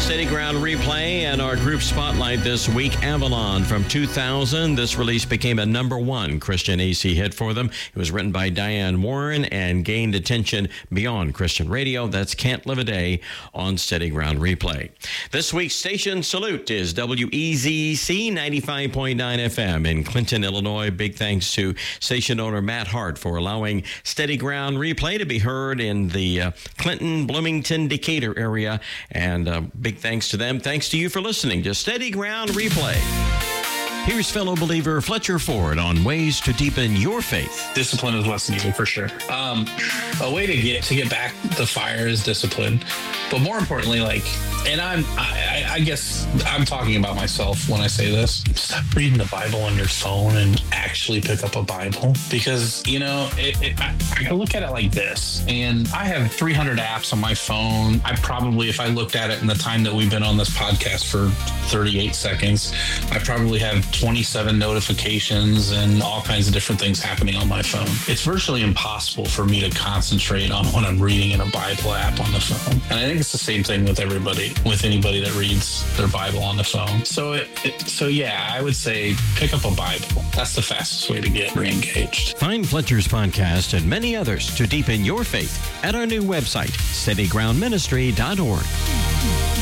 Steady Ground Replay and our group spotlight this week, Avalon from 2000. This release became a #1 Christian AC hit for them. It was written by Diane Warren and gained attention beyond Christian radio. That's Can't Live a Day on Steady Ground Replay. This week's station salute is WEZC 95.9 FM in Clinton, Illinois. Big thanks to station owner Matt Hart for allowing Steady Ground Replay to be heard in the Clinton, Bloomington, Decatur area. And big thanks to them. Thanks to you for listening to Steady Ground Replay. Here's fellow believer Fletcher Ford on ways to deepen your faith. Discipline is what's needed for sure. A way to get back the fire is discipline, but more importantly, I guess I'm talking about myself when I say this. Stop reading the Bible on your phone and actually pick up a Bible, because I look at it like this, and I have 300 apps on my phone. I probably, if I looked at it in the time that we've been on this podcast for 38 seconds, I probably have 27 notifications and all kinds of different things happening on my phone. It's virtually impossible for me to concentrate on what I'm reading in a Bible app on the phone. And I think it's the same thing with anybody that reads their Bible on the phone. So yeah, I would say pick up a Bible. That's the fastest way to get re-engaged. Find Fletcher's podcast and many others to deepen your faith at our new website, steadygroundministry.org.